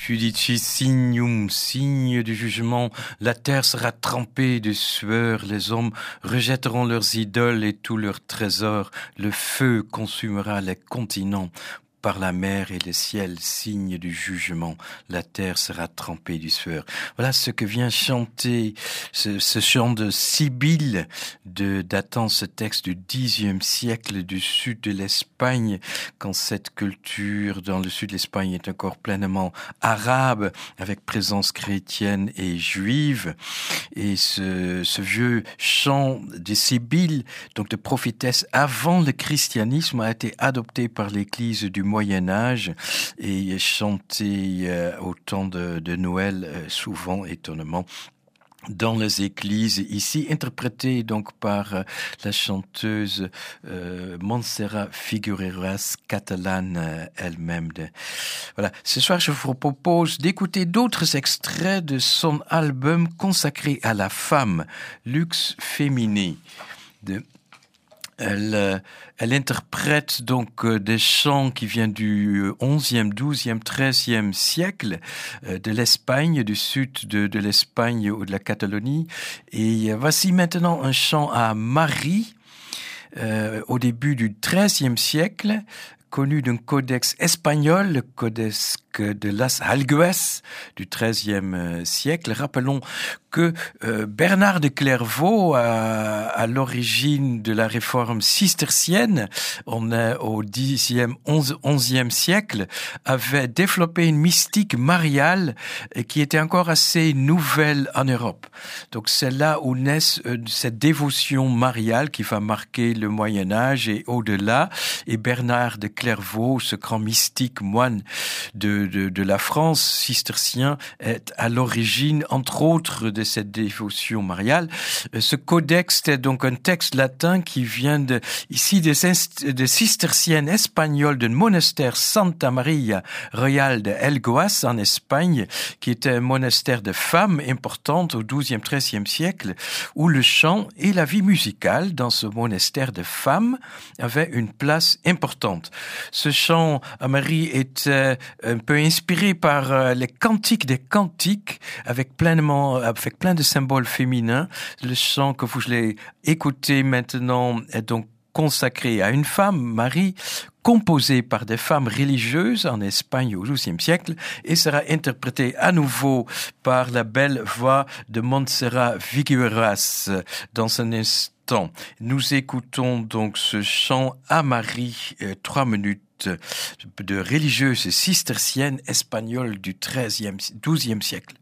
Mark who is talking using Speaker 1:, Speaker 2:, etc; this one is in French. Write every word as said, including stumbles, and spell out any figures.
Speaker 1: Judici signum, signe du jugement, la terre sera trempée de sueur, les hommes rejetteront leurs idoles et tous leurs trésors, le feu consumera les continents. Par la mer et le ciel, signe du jugement, la terre sera trempée du sueur. Voilà ce que vient chanter ce, ce chant de Sibylle, de, datant ce texte du dixième siècle du sud de l'Espagne, quand cette culture dans le sud de l'Espagne est encore pleinement arabe, avec présence chrétienne et juive. Et ce, ce vieux chant de Sibylle, donc de prophétesse avant le christianisme, a été adopté par l'Église du Moyen-Âge et chanté euh, au temps de, de Noël, euh, souvent, étonnamment, dans les églises, ici interprété donc par euh, la chanteuse euh, Montserrat Figueras, catalane euh, elle-même. De... Voilà. Ce soir, je vous propose d'écouter d'autres extraits de son album consacré à la femme, Lux Femini. De... Elle, elle interprète donc des chants qui viennent du onzième, douzième, treizième siècle de l'Espagne, du sud de, de l'Espagne ou de la Catalogne. Et voici maintenant un chant à Marie, euh, au début du treizième siècle, connu d'un codex espagnol, le codex de Las Algues du treizième siècle. Rappelons que euh, Bernard de Clairvaux, à, à l'origine de la réforme cistercienne, on est au dixième, onzième siècle, avait développé une mystique mariale qui était encore assez nouvelle en Europe. Donc c'est là où naît euh, cette dévotion mariale qui va marquer le Moyen-Âge et au-delà. Et Bernard de Clairvaux, ce grand mystique moine de, de, de la France cistercien, est à l'origine, entre autres, de cette dévotion mariale. Ce codex est donc un texte latin qui vient de, ici des, des cisterciennes espagnoles d'un monastère Santa Maria Royal de Elgoas en Espagne, qui était un monastère de femmes importante au douzième, treizième siècle, où le chant et la vie musicale dans ce monastère de femmes avaient une place importante. Ce chant à Marie était un peu inspiré par les cantiques des cantiques, avec pleinement, avec plein de symboles féminins. Le chant que vous allez écouter maintenant est donc consacré à une femme, Marie, composé par des femmes religieuses en Espagne au douzième siècle, et sera interprété à nouveau par la belle voix de Montserrat Figueras dans un instant. Nous écoutons donc ce chant à Marie, euh, trois minutes de religieuse cistercienne espagnole du treizième, douzième siècle.